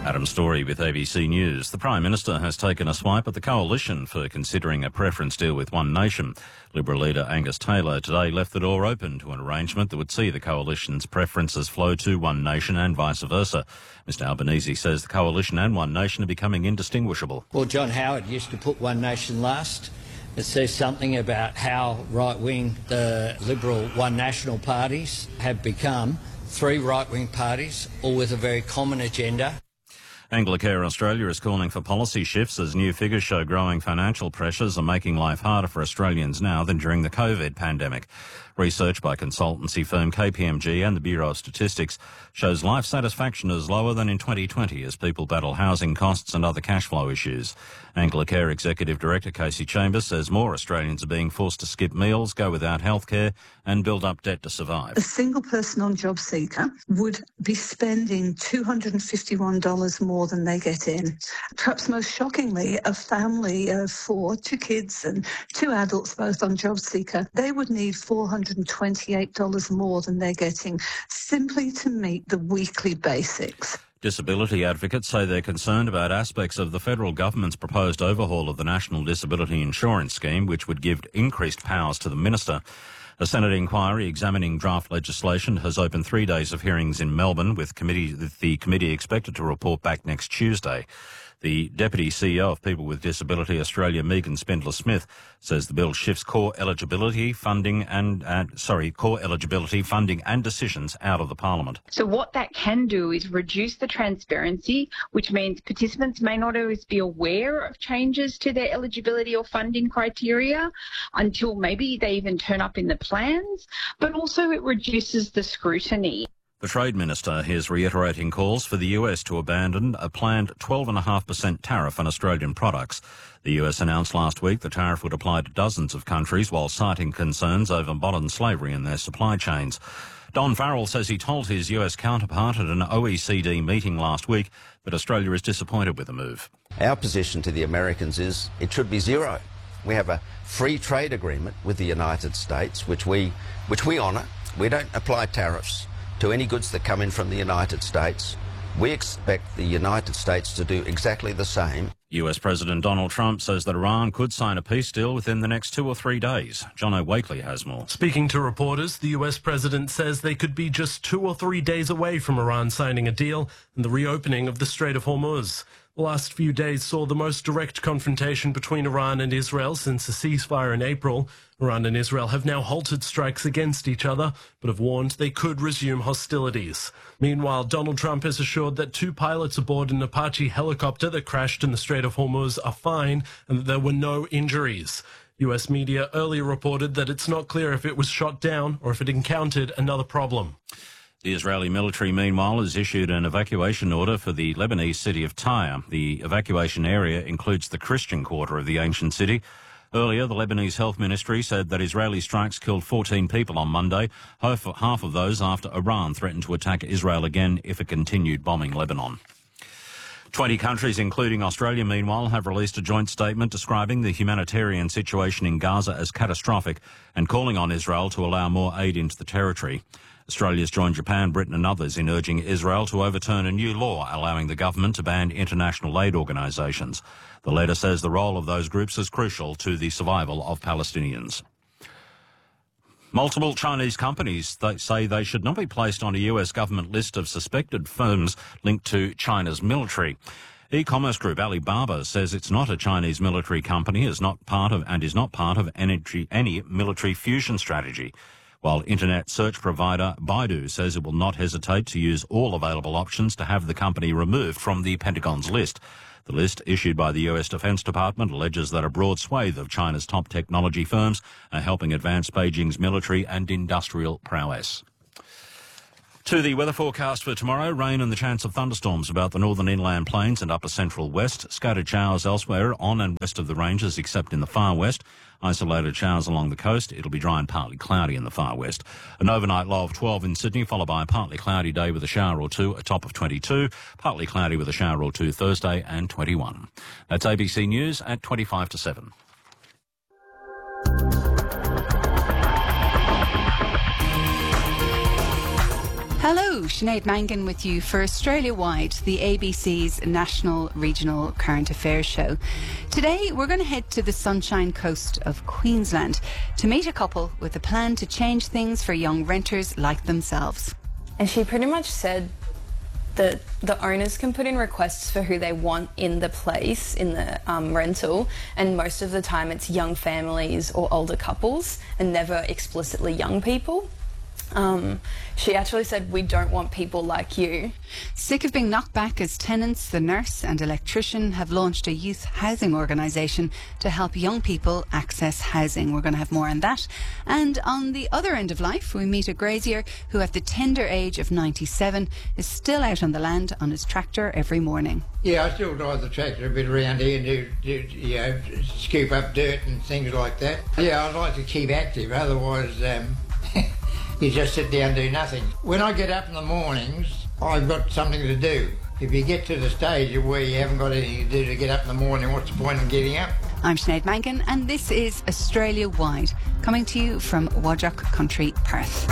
Adam Story with ABC News. The Prime Minister has taken a swipe at the coalition for considering a preference deal with One Nation. Liberal leader Angus Taylor today left the door open to an arrangement that would see the coalition's preferences flow to One Nation and vice versa. Mr Albanese says the coalition and One Nation are becoming indistinguishable. Well, John Howard used to put One Nation last. It says something about how right-wing the Liberal One National parties have become. Three right-wing parties, all with a very common agenda. Anglicare Australia is calling for policy shifts as new figures show growing financial pressures are making life harder for Australians now than during the COVID pandemic. Research by consultancy firm KPMG and the Bureau of Statistics shows life satisfaction is lower than in 2020 as people battle housing costs and other cash flow issues. Anglicare Executive Director Casey Chambers says more Australians are being forced to skip meals, go without healthcare and build up debt to survive. A single person on JobSeeker would be spending $251 more than they get in. Perhaps most shockingly, a family of four, two kids and two adults both on JobSeeker, they would need $428 more than they're getting simply to meet the weekly basics. Disability advocates say they're concerned about aspects of the federal government's proposed overhaul of the National Disability Insurance Scheme, which would give increased powers to the minister. A Senate inquiry examining draft legislation has opened 3 days of hearings in Melbourne, with the committee expected to report back next Tuesday. The Deputy CEO of People with Disability Australia, Megan Spindler-Smith, says the bill shifts core eligibility funding and decisions out of the Parliament. So what that can do is reduce the transparency, which means participants may not always be aware of changes to their eligibility or funding criteria until maybe they even turn up in the plans, but also it reduces the scrutiny. The Trade Minister is reiterating calls for the US to abandon a planned 12.5% tariff on Australian products. The US announced last week the tariff would apply to dozens of countries while citing concerns over modern slavery in their supply chains. Don Farrell says he told his US counterpart at an OECD meeting last week that Australia is disappointed with the move. Our position to the Americans is it should be zero. We have a free trade agreement with the United States, which we honour. We don't apply tariffs to any goods that come in from the United States. We expect the United States to do exactly the same. US President Donald Trump says that Iran could sign a peace deal within the next 2 or 3 days. John O'Wakely has more. Speaking to reporters, the US president says they could be just 2 or 3 days away from Iran signing a deal and the reopening of the Strait of Hormuz. The last few days saw the most direct confrontation between Iran and Israel since a ceasefire in April. Iran and Israel have now halted strikes against each other, but have warned they could resume hostilities. Meanwhile, Donald Trump has assured that 2 pilots aboard an Apache helicopter that crashed in the Strait of Hormuz are fine and that there were no injuries. US media earlier reported that it's not clear if it was shot down or if it encountered another problem. The Israeli military, meanwhile, has issued an evacuation order for the Lebanese city of Tyre. The evacuation area includes the Christian quarter of the ancient city. Earlier, the Lebanese Health Ministry said that Israeli strikes killed 14 people on Monday, half of those after Iran threatened to attack Israel again if it continued bombing Lebanon. 20 countries, including Australia, meanwhile, have released a joint statement describing the humanitarian situation in Gaza as catastrophic and calling on Israel to allow more aid into the territory. Australia's joined Japan, Britain and others in urging Israel to overturn a new law allowing the government to ban international aid organisations. The letter says the role of those groups is crucial to the survival of Palestinians. Multiple Chinese companies say they should not be placed on a US government list of suspected firms linked to China's military. E-commerce group Alibaba says it's not a Chinese military company, is not part of any military fusion strategy. While internet search provider Baidu says it will not hesitate to use all available options to have the company removed from the Pentagon's list. The list, issued by the US Defense Department, alleges that a broad swathe of China's top technology firms are helping advance Beijing's military and industrial prowess. To the weather forecast for tomorrow, rain and the chance of thunderstorms about the northern inland plains and upper central west. Scattered showers elsewhere on and west of the ranges except in the far west. Isolated showers along the coast. It'll be dry and partly cloudy in the far west. An overnight low of 12 in Sydney, followed by a partly cloudy day with a shower or two, a top of 22. Partly cloudy with a shower or two Thursday and 21. That's ABC News at 25 to 7. Hello, Sinead Mangan with you for Australia-wide, the ABC's National Regional Current Affairs show. Today we're going to head to the Sunshine Coast of Queensland to meet a couple with a plan to change things for young renters like themselves. And she pretty much said that the owners can put in requests for who they want in the place, in the rental, and most of the time it's young families or older couples and never explicitly young people. She actually said, we don't want people like you. Sick of being knocked back as tenants, the nurse and electrician have launched a youth housing organisation to help young people access housing. We're going to have more on that. And on the other end of life, we meet a grazier who at the tender age of 97 is still out on the land on his tractor every morning. Yeah, I still drive the tractor a bit around here and do scoop up dirt and things like that. Yeah, I like to keep active, otherwise you just sit down and do nothing. When I get up in the mornings, I've got something to do. If you get to the stage where you haven't got anything to do to get up in the morning, what's the point in getting up? I'm Sinead Mangan and this is Australia Wide, coming to you from Whadjuk Country, Perth.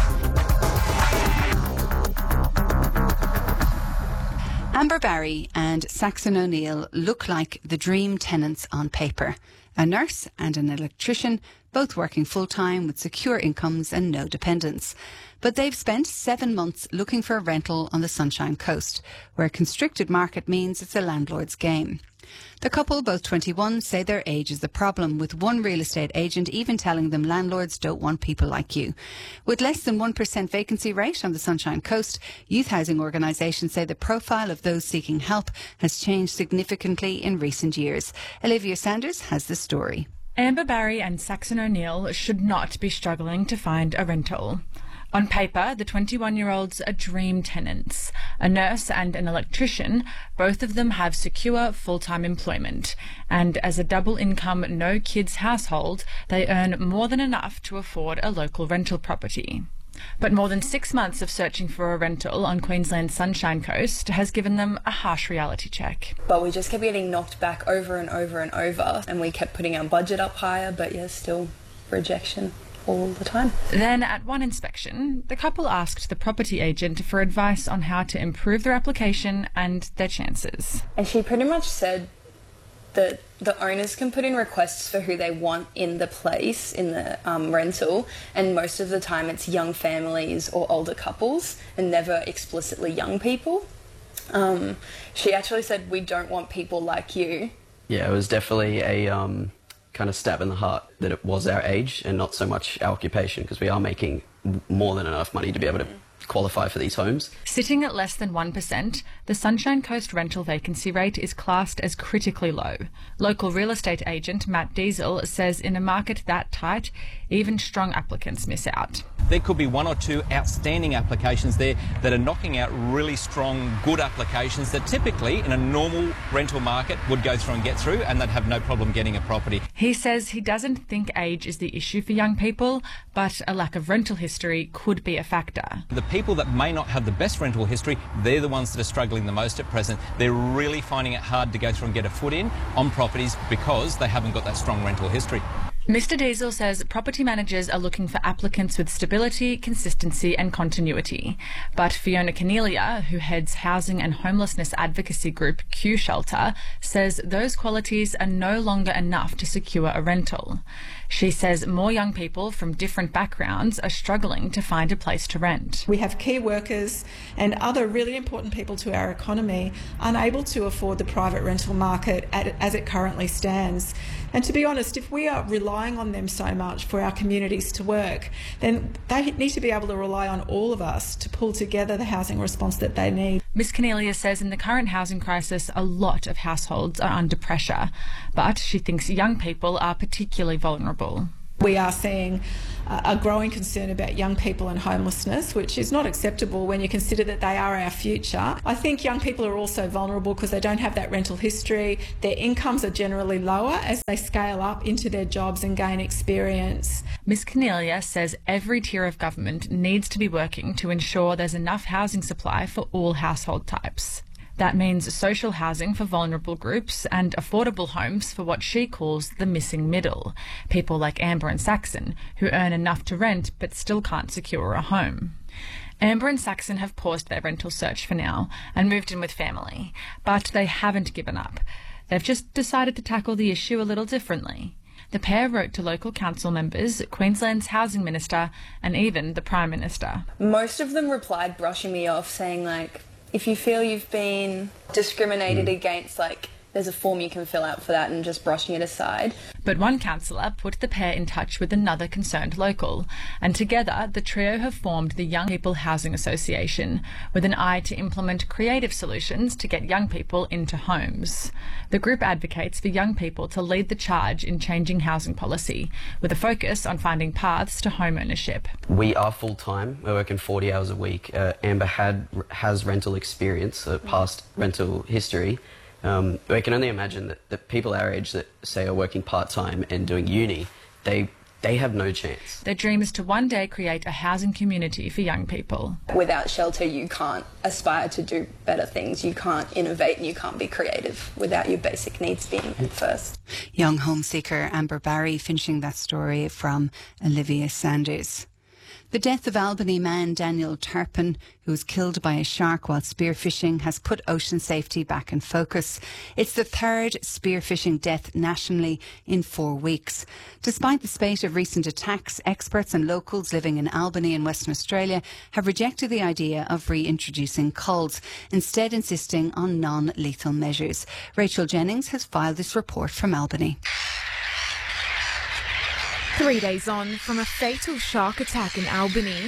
Amber Barry and Saxon O'Neill look like the dream tenants on paper. A nurse and an electrician, both working full-time with secure incomes and no dependents. But they've spent 7 months looking for a rental on the Sunshine Coast, where a constricted market means it's a landlord's game. The couple, both 21, say their age is the problem, with one real estate agent even telling them landlords don't want people like you. With less than 1% vacancy rate on the Sunshine Coast, youth housing organisations say the profile of those seeking help has changed significantly in recent years. Olivia Sanders has the story. Amber Barry and Saxon O'Neill should not be struggling to find a rental. On paper, the 21-year-olds are dream tenants. A nurse and an electrician, both of them have secure full-time employment. And as a double-income, no-kids household, they earn more than enough to afford a local rental property. But more than 6 months of searching for a rental on Queensland's Sunshine Coast has given them a harsh reality check. But we just kept getting knocked back over and over and over, and we kept putting our budget up higher, but yeah, still rejection all the time. Then at one inspection, the couple asked the property agent for advice on how to improve their application and their chances. And she pretty much said that the owners can put in requests for who they want in the place, in the rental, and most of the time it's young families or older couples and never explicitly young people. She actually said, we don't want people like you. Yeah, it was definitely a kind of stab in the heart that it was our age and not so much our occupation, because we are making more than enough money to be able to qualify for these homes. Sitting at less than 1%, the Sunshine Coast rental vacancy rate is classed as critically low. Local real estate agent Matt Diesel says in a market that tight, even strong applicants miss out. There could be 1 or 2 outstanding applications there that are knocking out really strong, good applications that typically in a normal rental market would go through and get through, and they'd have no problem getting a property. He says he doesn't think age is the issue for young people, but a lack of rental history could be a factor. The people that may not have the best rental history, they're the ones that are struggling the most at present. They're really finding it hard to go through and get a foot in on properties because they haven't got that strong rental history. Mr. Diesel says property managers are looking for applicants with stability, consistency and continuity. But Fiona Cornelia, who heads housing and homelessness advocacy group Q Shelter, says those qualities are no longer enough to secure a rental. She says more young people from different backgrounds are struggling to find a place to rent. We have key workers and other really important people to our economy unable to afford the private rental market as it currently stands. And to be honest, if we are relying on them so much for our communities to work, then they need to be able to rely on all of us to pull together the housing response that they need. Ms Cornelia says in the current housing crisis, a lot of households are under pressure, but she thinks young people are particularly vulnerable. We are seeing a growing concern about young people and homelessness, which is not acceptable when you consider that they are our future. I think young people are also vulnerable because they don't have that rental history. Their incomes are generally lower as they scale up into their jobs and gain experience. Ms Cornelia says every tier of government needs to be working to ensure there's enough housing supply for all household types. That means social housing for vulnerable groups and affordable homes for what she calls the missing middle, people like Amber and Saxon, who earn enough to rent but still can't secure a home. Amber and Saxon have paused their rental search for now and moved in with family, but they haven't given up. They've just decided to tackle the issue a little differently. The pair wrote to local council members, Queensland's housing minister, and even the Prime Minister. Most of them replied brushing me off, saying, like, if you feel you've been discriminated against, like, there's a form you can fill out for that, and just brushing it aside. But one councillor put the pair in touch with another concerned local, and together the trio have formed the Young People Housing Association, with an eye to implement creative solutions to get young people into homes. The group advocates for young people to lead the charge in changing housing policy, with a focus on finding paths to home ownership. We are full-time. We're working 40 hours a week. Amber has rental experience, past rental history. We can only imagine that people our age that, say, are working part-time and doing uni, they have no chance. Their dream is to one day create a housing community for young people. Without shelter, you can't aspire to do better things. You can't innovate and you can't be creative without your basic needs being met first. Young home seeker Amber Barry finishing that story from Olivia Sanders. The death of Albany man Daniel Turpin, who was killed by a shark while spearfishing, has put ocean safety back in focus. It's the third spearfishing death nationally in 4 weeks. Despite the spate of recent attacks, experts and locals living in Albany and Western Australia have rejected the idea of reintroducing culls, instead insisting on non-lethal measures. Rachel Jennings has filed this report from Albany. 3 days on from a fatal shark attack in Albany,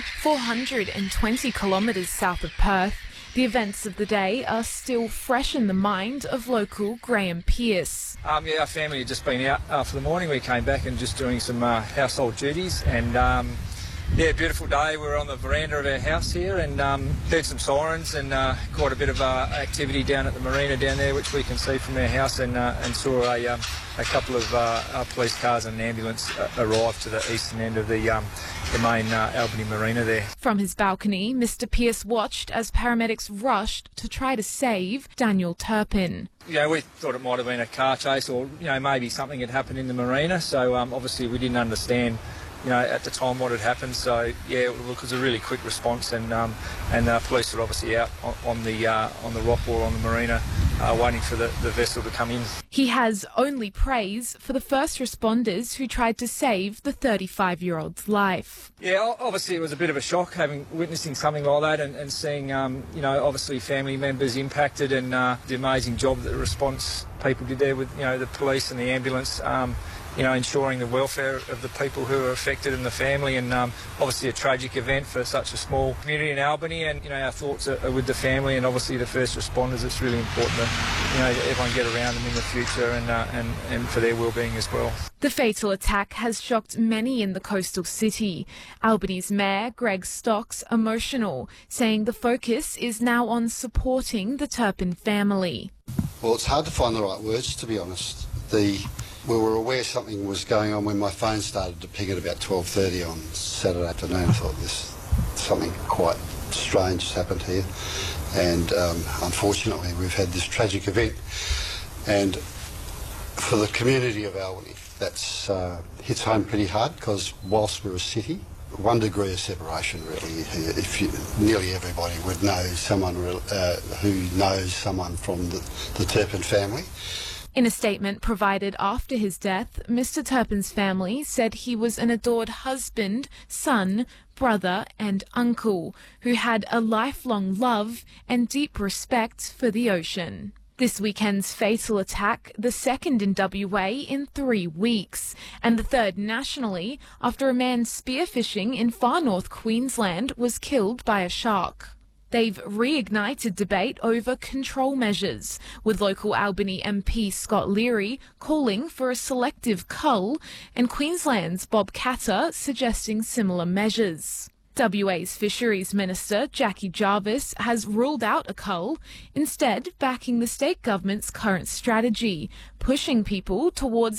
420 kilometres south of Perth, the events of the day are still fresh in the mind of local Graham Pearce. Our family had just been out for the morning. We came back and just doing some household duties, and beautiful day. We were on the veranda of our house here and heard some sirens and quite a bit of activity down at the marina down there, which we can see from our house, and saw a couple of police cars and an ambulance arrive to the eastern end of the main Albany marina there. From his balcony, Mr. Pearce watched as paramedics rushed to try to save Daniel Turpin. We thought it might have been a car chase, or maybe something had happened in the marina, so obviously we didn't understand at the time what had happened. So it was a really quick response, and police were obviously out on the rock wall on the marina, waiting for the vessel to come in. He has only praise for the first responders who tried to save the 35-year-old's life. Obviously it was a bit of a shock witnessing something like that, and seeing obviously family members impacted, and the amazing job that the response people did there with the police and the ambulance. Ensuring the welfare of the people who are affected and the family, and obviously a tragic event for such a small community in Albany, and our thoughts are with the family and obviously the first responders. It's really important that everyone get around them in the future, and for their well-being as well. The fatal attack has shocked many in the coastal city. Albany's Mayor Greg Stocks emotional, saying the focus is now on supporting the Turpin family. Well, it's hard to find the right words, to be honest. We were aware something was going on when my phone started to ping at about 12:30 on Saturday afternoon. I thought something quite strange has happened here, and unfortunately we've had this tragic event. And for the community of Albany, that's hits home pretty hard, because whilst we're a city, 1 degree of separation really. Nearly everybody would know someone who knows someone from the Turpin family. In a statement provided after his death, Mr. Turpin's family said he was an adored husband, son, brother and uncle who had a lifelong love and deep respect for the ocean. This weekend's fatal attack, the second in WA in 3 weeks, and the third nationally after a man spearfishing in far north Queensland was killed by a shark. They've reignited debate over control measures, with local Albany MP Scott Leary calling for a selective cull and Queensland's Bob Katter suggesting similar measures. WA's Fisheries Minister Jackie Jarvis has ruled out a cull, instead backing the state government's current strategy, pushing people towards